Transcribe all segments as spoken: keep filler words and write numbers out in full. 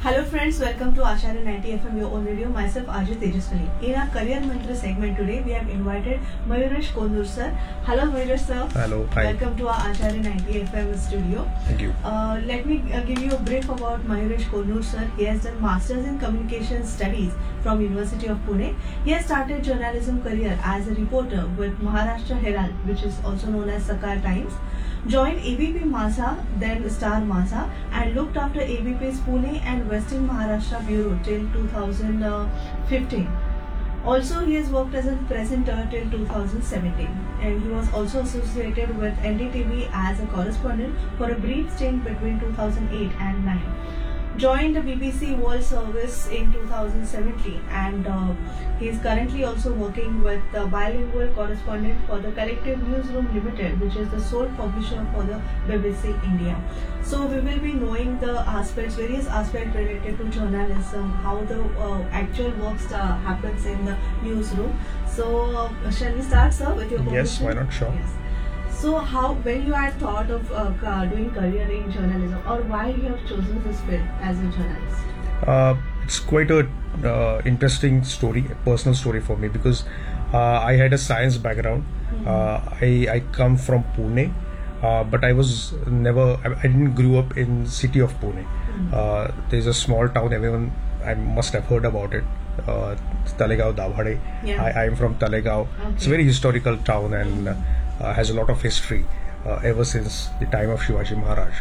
Hello friends, welcome to Acharya ninety F M, your own radio. Myself Ajit Tejaswani. In our Career Mantra segment today, we have invited Mayuresh Konur sir. Hello Mayuresh sir. Hello. Hi. Welcome to our Acharya ninety F M studio. Thank you. Uh, let me uh, give you a brief about Mayuresh Konur sir. He has done Masters in Communication Studies from University of Pune. He has started journalism career as a reporter with Maharashtra Herald, which is also known as Sakar Times. Joined A B P Masa, then Star Masa, and looked after A B P's Pune and Western Maharashtra Bureau till two thousand fifteen. Also, he has worked as a presenter till two thousand seventeen, and he was also associated with N D T V as a correspondent for a brief stint between two thousand eight and nine. Joined the B B C World Service in two thousand seventeen, and uh, he is currently also working with the bilingual correspondent for the Collective Newsroom Limited, which is the sole publisher for the B B C India. So we will be knowing the aspects, various aspects related to journalism, how the uh, actual work uh, happens in the newsroom. So uh, shall we start, sir, with your Yes, why not? Sure. Yes. So how, when you had thought of uh, doing career in journalism, or why you have chosen this field as a journalist? Uh, it's quite a uh, interesting story, a personal story for me, because uh, I had a science background. Mm-hmm. uh, I, I come from Pune, uh, but I was never, I, I didn't grow up in city of Pune. Mm-hmm. uh, there's a small town, everyone, I must have heard about it. Uh, Talegaon Davhade. Yeah. I am from Talegaon. Okay. It's a very historical town and uh, uh, has a lot of history uh, ever since the time of Shivaji Maharaj.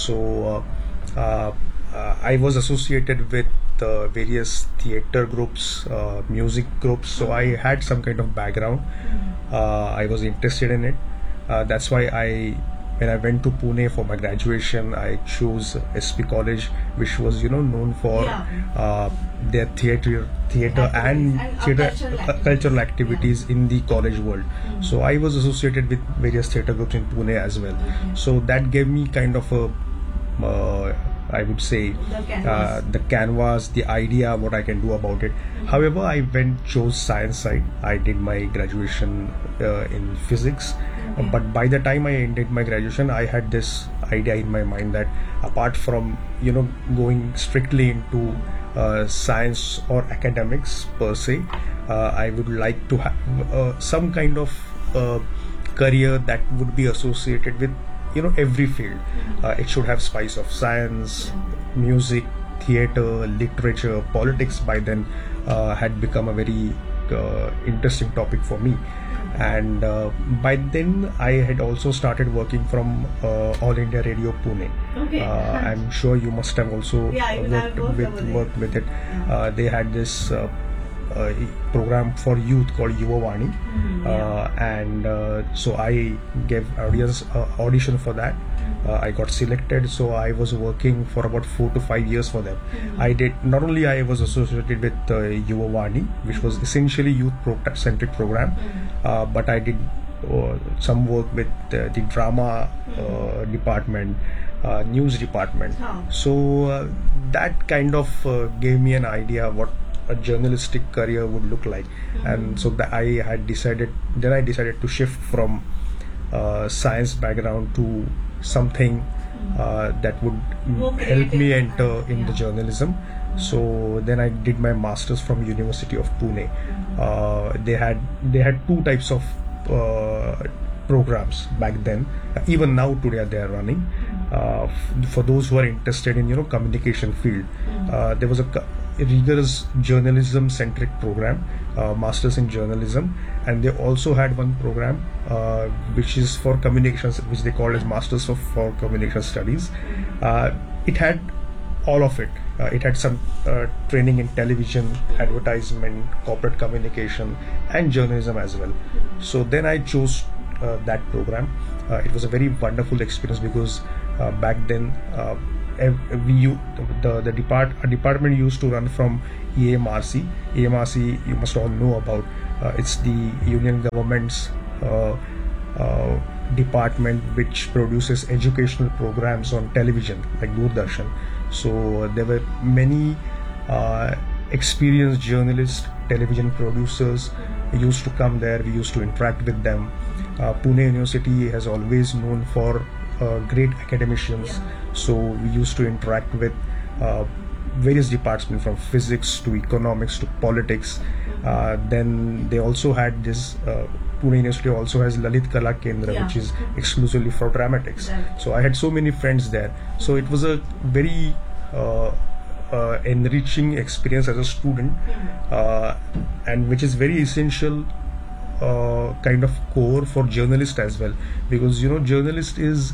So uh, uh, uh, I was associated with uh, various theatre groups, uh, music groups. So I had some kind of background. Uh, I was interested in it. Uh, that's why I. When I went to Pune for my graduation, I chose S P College, which was, you know, known for yeah. uh, their theatre, theatre and, and theatre cultural, uh, cultural activities yeah. in the college world. Mm-hmm. So I was associated with various theatre groups in Pune as well. Mm-hmm. So that gave me kind of a, uh, I would say, the canvas. Uh, the canvas, the idea what I can do about it. Mm-hmm. However, I went chose science side. I did my graduation uh, in physics. Okay. But by the time I ended my graduation, I had this idea in my mind that apart from, you know, going strictly into uh, science or academics per se, uh, I would like to have uh, some kind of uh, career that would be associated with, you know, every field. Uh, it should have spice of science, music, theatre, literature, politics. By then uh, had become a very uh, interesting topic for me. And uh, by then I had also started working from uh, All India Radio Pune. Okay. Uh, I'm sure you must have also yeah, uh, worked, worked, with, worked with it. Yeah. Uh, they had this uh, uh, program for youth called Yuva Vani. Mm-hmm, yeah. uh, and uh, so I gave audience uh, audition for that. Uh, I got selected, so I was working for about four to five years for them. Mm-hmm. I did not only I was associated with uh, Yuva Vani, which was essentially youth centric program, mm-hmm. uh, but I did uh, some work with uh, the drama uh, mm-hmm. department, uh, news department. Oh. So uh, that kind of uh, gave me an idea what a journalistic career would look like, mm-hmm. and so that I had decided. Then I decided to shift from uh, science background to something uh, that would help me enter in yeah. the journalism. Mm-hmm. So then I did my masters from University of Pune. Mm-hmm. Uh, they had they had two types of uh, programs back then. Even now today they are running. Uh, f- for those who are interested in, you know, communication field, mm-hmm. uh, there was a co- rigorous journalism centric program, uh, masters in journalism, and they also had one program uh, which is for communications, which they call as masters of for communication studies. Uh, it had all of it. Uh, it had some uh, training in television, advertisement, corporate communication, and journalism as well. So then I chose uh, that program. Uh, it was a very wonderful experience because uh, back then uh, we the the depart a department used to run from E M R C. E M R C, you must all know about. Uh, it's the union government's uh, uh, department which produces educational programs on television like Doordarshan. So there were many uh, experienced journalists, television producers used to come there. We used to interact with them. Uh, Pune University has always known for uh, great academicians. Yeah. So we used to interact with uh, various departments from physics to economics to politics. Uh, then they also had this. Uh, Pune University also has Lalit Kala Kendra, Yeah. which is exclusively for dramatics. Right. So I had so many friends there. So it was a very uh, uh, enriching experience as a student, uh, and which is very essential uh, kind of core for journalist as well, because you know journalist is